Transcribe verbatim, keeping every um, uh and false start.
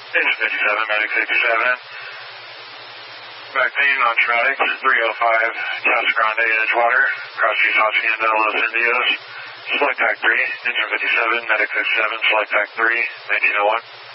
Engine fifty-seven, Medic fifty-seven. Back pain on traumatics, three oh five, Casa Grande, Edgewater, cross East Hacienda, Los Indios. Select Pack three, Engine fifty-seven, Medic fifty-seven, Select Pack three, nineteen oh one.